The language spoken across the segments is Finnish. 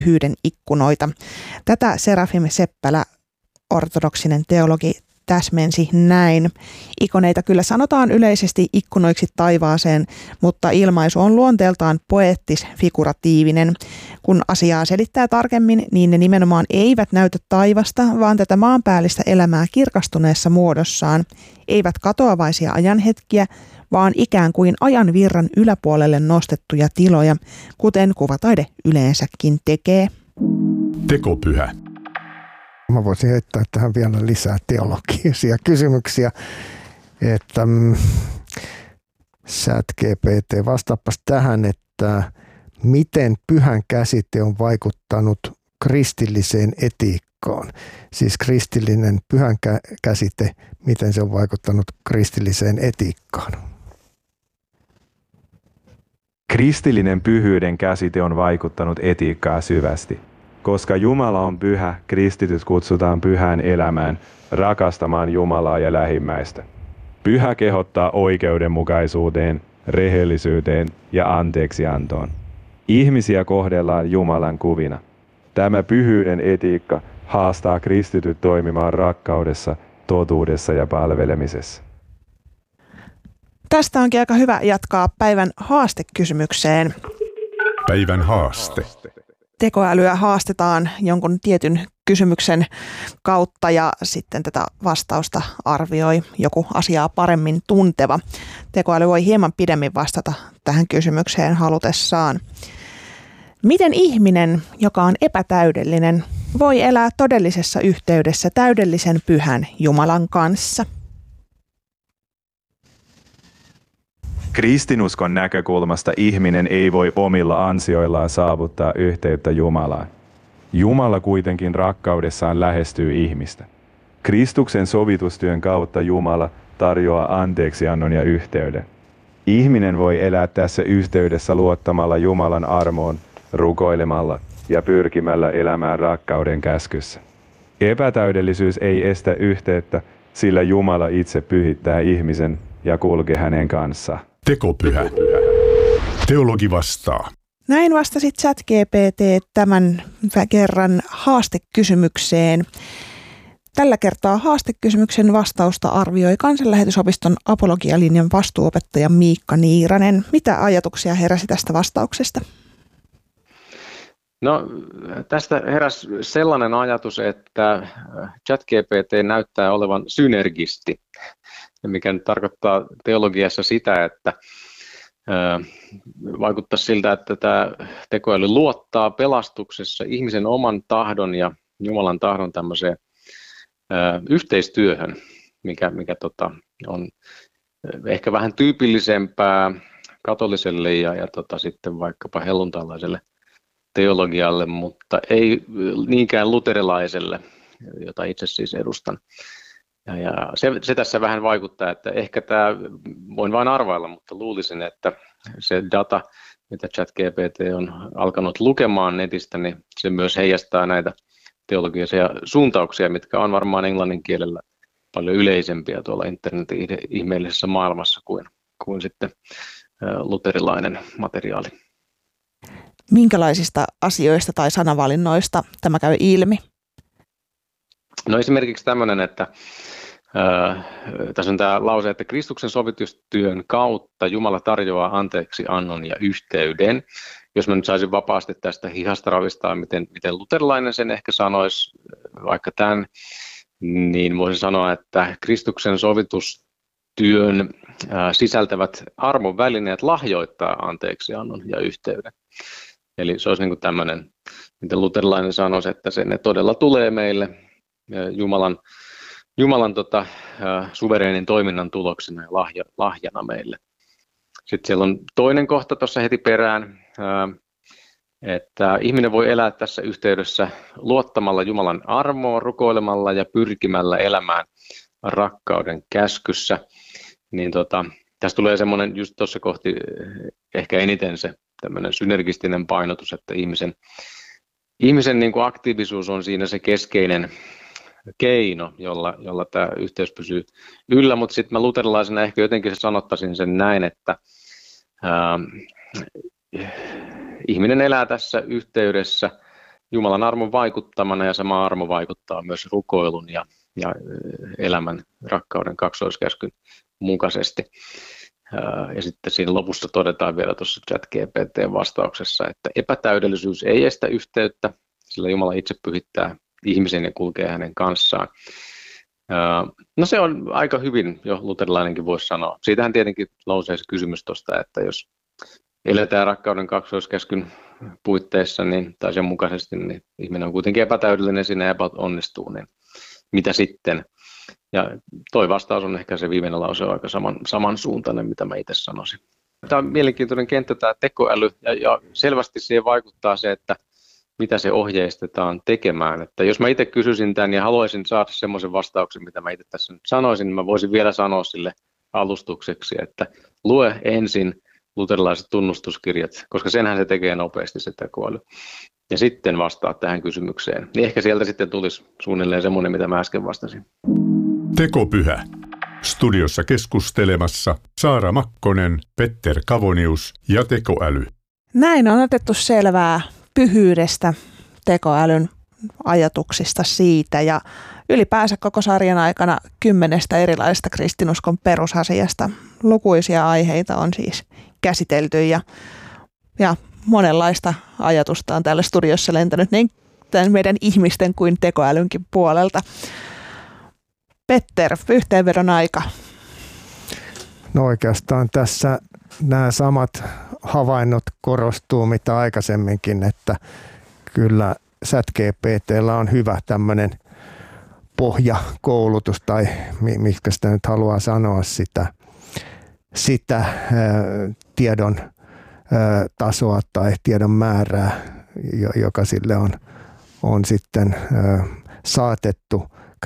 pyhyyden ikkunoita. Tätä Serafim Seppälä, ortodoksinen teologi, täsmensi näin. Ikoneita kyllä sanotaan yleisesti ikkunoiksi taivaaseen, mutta ilmaisu on luonteeltaan poeettis-figuratiivinen. Kun asiaa selittää tarkemmin, niin ne nimenomaan eivät näytä taivasta, vaan tätä maanpäällistä elämää kirkastuneessa muodossaan. Eivät katoavaisia ajanhetkiä, vaan ikään kuin ajan virran yläpuolelle nostettuja tiloja, kuten kuvataide yleensäkin tekee. Tekopyhä. Mä voisin heittää tähän vielä lisää teologisia kysymyksiä, että ChatGPT, vastaapas tähän, että miten pyhän käsite on vaikuttanut kristilliseen etiikkaan? Siis kristillinen pyhän käsite, miten se on vaikuttanut kristilliseen etiikkaan? Kristillinen pyhyyden käsite on vaikuttanut etiikkaa syvästi. Koska Jumala on pyhä, kristityt kutsutaan pyhään elämään, rakastamaan Jumalaa ja lähimmäistä. Pyhä kehottaa oikeudenmukaisuuteen, rehellisyyteen ja anteeksiantoon. Ihmisiä kohdellaan Jumalan kuvina. Tämä pyhyyden etiikka haastaa kristityt toimimaan rakkaudessa, totuudessa ja palvelemisessa. Tästä onkin aika hyvä jatkaa päivän haastekysymykseen. Päivän haaste. Tekoälyä haastetaan jonkun tietyn kysymyksen kautta ja sitten tätä vastausta arvioi joku asiaa paremmin tunteva. Tekoäly voi hieman pidemmin vastata tähän kysymykseen halutessaan. Miten ihminen, joka on epätäydellinen, voi elää todellisessa yhteydessä täydellisen pyhän Jumalan kanssa? Kristinuskon näkökulmasta ihminen ei voi omilla ansioillaan saavuttaa yhteyttä Jumalaan. Jumala kuitenkin rakkaudessaan lähestyy ihmistä. Kristuksen sovitustyön kautta Jumala tarjoaa anteeksiannon ja yhteyden. Ihminen voi elää tässä yhteydessä luottamalla Jumalan armoon, rukoilemalla ja pyrkimällä elämään rakkauden käskyssä. Epätäydellisyys ei estä yhteyttä, sillä Jumala itse pyhittää ihmisen ja kulkee hänen kanssaan. Tekopyhä. Teologi vastaa. Näin vastasi ChatGPT tämän kerran haastekysymykseen. Tällä kertaa haastekysymyksen vastausta arvioi Kansanlähetysopiston apologialinjan vastuuopettaja Miikka Niiranen. Mitä ajatuksia heräsi tästä vastauksesta? No, tästä heräsi sellainen ajatus, että ChatGPT näyttää olevan synergisti, mikä nyt tarkoittaa teologiassa sitä, että vaikuttaa siltä, että tämä tekoäly luottaa pelastuksessa ihmisen oman tahdon ja Jumalan tahdon tämmöiseen yhteistyöhön, mikä on ehkä vähän tyypillisempää katoliselle ja sitten vaikkapa helluntalaiselle teologialle, mutta ei niinkään luterilaiselle, jota itse siis edustan. Ja se tässä vähän vaikuttaa, että ehkä tämä, voin vain arvailla, mutta luulisin, että se data, mitä ChatGPT on alkanut lukemaan netistä, niin se myös heijastaa näitä teologisia suuntauksia, mitkä on varmaan englannin kielellä paljon yleisempiä tuolla internetin ihmeellisessä maailmassa kuin sitten luterilainen materiaali. Minkälaisista asioista tai sanavalinnoista tämä käy ilmi? No esimerkiksi tämmöinen, että tässä on tämä lause, että Kristuksen sovitustyön kautta Jumala tarjoaa anteeksi annon ja yhteyden. Jos mä nyt saisin vapaasti tästä hihasta ravistaa, miten luterilainen sen ehkä sanoisi vaikka tämän, niin voisin sanoa, että Kristuksen sovitustyön sisältävät armon välineet lahjoittaa anteeksi annon ja yhteyden. Eli se olisi niin kuin tämmöinen, miten luterilainen sanoisi, että ne todella tulee meille Jumalan suvereenin toiminnan tuloksena ja lahjana meille. Sitten siellä on toinen kohta tuossa heti perään, että ihminen voi elää tässä yhteydessä luottamalla Jumalan armoon, rukoilemalla ja pyrkimällä elämään rakkauden käskyssä. Niin tässä tulee semmoinen just tuossa kohti ehkä eniten se tämmöinen synergistinen painotus, että ihmisen niin kuin aktiivisuus on siinä se keskeinen keino, jolla tämä yhteys pysyy yllä, mutta sitten mä luterilaisena ehkä jotenkin sanottaisin sen näin, että ihminen elää tässä yhteydessä Jumalan armon vaikuttamana, ja sama armo vaikuttaa myös rukoilun ja elämän rakkauden kaksoiskäskyn mukaisesti. Ja sitten siinä lopussa todetaan vielä tuossa ChatGPT-vastauksessa, että epätäydellisyys ei estä yhteyttä, sillä Jumala itse pyhittää ihmisen ja kulkee hänen kanssaan. No se on aika hyvin, jo luterilainenkin voisi sanoa. Siitähän tietenkin nousee se kysymys tuosta, että jos eletään rakkauden kaksoiskäskyn puitteissa tai sen mukaisesti, niin ihminen on kuitenkin epätäydellinen, siinä epäonnistuu, niin mitä sitten? Ja toi vastaus on ehkä se viimeinen lause on aika samansuuntainen, mitä mä itse sanoisin. Tämä on mielenkiintoinen kenttä, tämä tekoäly, ja selvästi siihen vaikuttaa se, että mitä se ohjeistetaan tekemään. Että jos mä itse kysyisin tämän ja haluaisin saada semmoisen vastauksen, mitä mä itse tässä nyt sanoisin, niin mä voisin vielä sanoa sille alustukseksi, että lue ensin luterilaiset tunnustuskirjat, koska senhän se tekee nopeasti se tekoäly. Ja sitten vastaa tähän kysymykseen. Niin ehkä sieltä sitten tulisi suunnilleen semmoinen, mitä mä äsken vastasin. Tekopyhä. Studiossa keskustelemassa Saara Makkonen, Petter Kavonius ja tekoäly. Näin on otettu selvää pyhyydestä, tekoälyn ajatuksista siitä ja ylipäänsä koko sarjan aikana 10 erilaisesta kristinuskon perusasiasta. Lukuisia aiheita on siis käsitelty ja monenlaista ajatusta on täällä studiossa lentänyt niin meidän ihmisten kuin tekoälynkin puolelta. Petter, yhteenvedon aika. No oikeastaan tässä nämä samat havainnot korostuu mitä aikaisemminkin, että kyllä ChatGPT:llä on hyvä tämmöinen pohjakoulutus tai mitkä sitä nyt haluaa sanoa sitä tiedon tasoa tai tiedon määrää, joka sille on sitten saatettu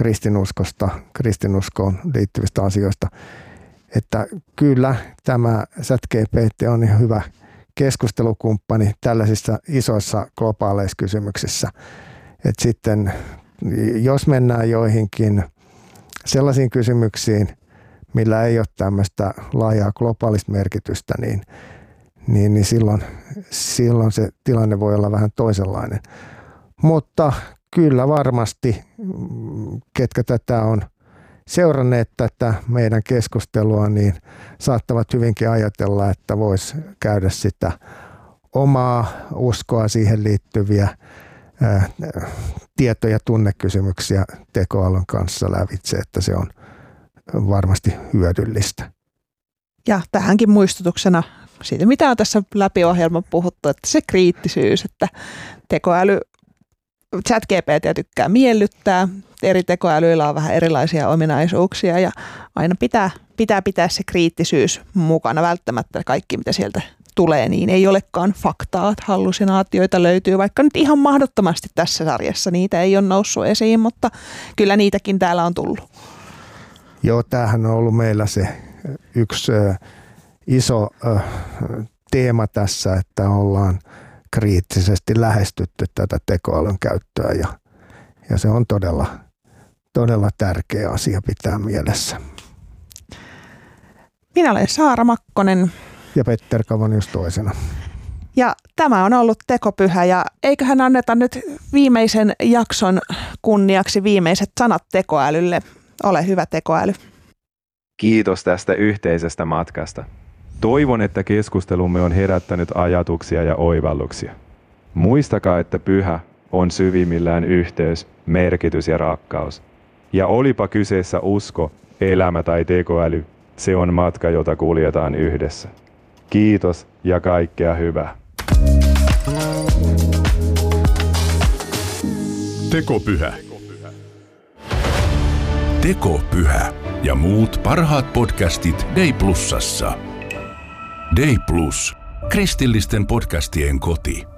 kristinuskoon liittyvistä asioista. Että kyllä tämä ChatGPT on ihan hyvä keskustelukumppani tällaisissa isoissa globaaleissa kysymyksissä. Että sitten jos mennään joihinkin sellaisiin kysymyksiin, millä ei ole tämmöistä laajaa globaalista merkitystä, niin silloin se tilanne voi olla vähän toisenlainen. Mutta kyllä varmasti, ketkä tätä on seuranneet tätä meidän keskustelua, niin saattavat hyvinkin ajatella, että voisi käydä sitä omaa uskoa siihen liittyviä tieto- ja tunnekysymyksiä tekoälyn kanssa lävitse, että se on varmasti hyödyllistä. Ja tähänkin muistutuksena siitä, mitä on tässä läpi ohjelman puhuttu, että se kriittisyys, että tekoäly, ChatGPT tykkää miellyttää, eri tekoälyillä on vähän erilaisia ominaisuuksia ja aina pitää se kriittisyys mukana. Välttämättä kaikki, mitä sieltä tulee, niin ei olekaan faktaa, hallusinaatioita löytyy, vaikka nyt ihan mahdottomasti tässä sarjassa niitä ei ole noussut esiin, mutta kyllä niitäkin täällä on tullut. Joo, tämähän on ollut meillä se yksi iso teema tässä, että ollaan kriittisesti lähestytty tätä tekoälyn käyttöä ja se on todella tärkeä asia pitää mielessä. Minä olen Saara Makkonen. Ja Petter Kavonius toisena. Ja tämä on ollut Tekopyhä ja eiköhän anneta nyt viimeisen jakson kunniaksi viimeiset sanat tekoälylle. Ole hyvä tekoäly. Kiitos tästä yhteisestä matkasta. Toivon, että keskustelumme on herättänyt ajatuksia ja oivalluksia. Muistakaa, että pyhä on syvimmillään yhteys, merkitys ja rakkaus. Ja olipa kyseessä usko, elämä tai tekoäly, se on matka, jota kuljetaan yhdessä. Kiitos ja kaikkea hyvää. Tekopyhä. Tekopyhä ja muut parhaat podcastit Day Plusassa. Day Plus, kristillisten podcastien koti.